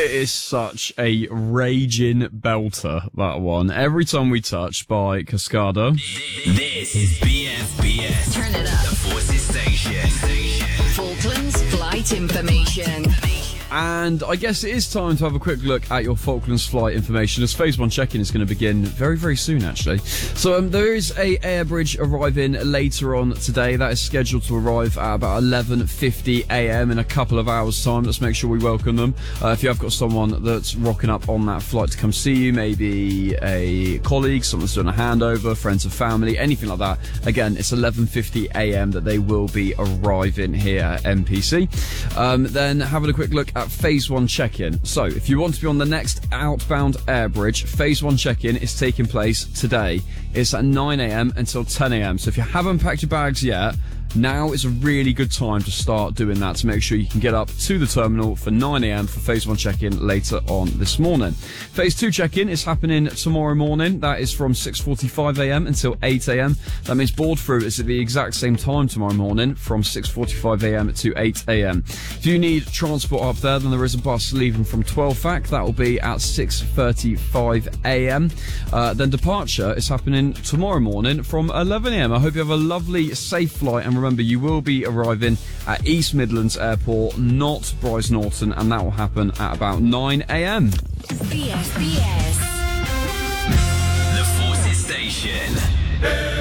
It is such a raging belter, that one. Every Time We Touch by Cascada. This is BFBS. Turn it up. The Forces Station. Falklands Flight Information. And I guess it is time to have a quick look at your Falklands flight information, as Phase 1 check-in is going to begin very, very soon, actually. So there is a air bridge arriving later on today. That is scheduled to arrive at about 11:50 a.m. in a couple of hours' time. Let's make sure we welcome them. If you have got someone that's rocking up on that flight to come see you, maybe a colleague, someone that's doing a handover, friends and family, anything like that, again, it's 11:50 a.m. that they will be arriving here at MPC. Then having a quick look at Phase 1 check-in. So, if you want to be on the next outbound air bridge, Phase 1 check-in is taking place today. It's at 9 a.m. until 10 a.m. So if you haven't packed your bags yet, now is a really good time to start doing that to make sure you can get up to the terminal for 9 a.m. for Phase 1 check-in later on this morning. Phase 2 check-in is happening tomorrow morning. That is from 6:45 a.m. until 8 a.m. That means board through is at the exact same time tomorrow morning from 6:45 a.m. to 8 a.m. If you need transport up there, then there is a bus leaving from 12 That will be at 6:35 a.m. Then departure is happening tomorrow morning from 11 a.m. I hope you have a lovely, safe flight, and remember, you will be arriving at East Midlands Airport, not Bryce Norton, and that will happen at about 9 a.m. BFBS. The Forces Station.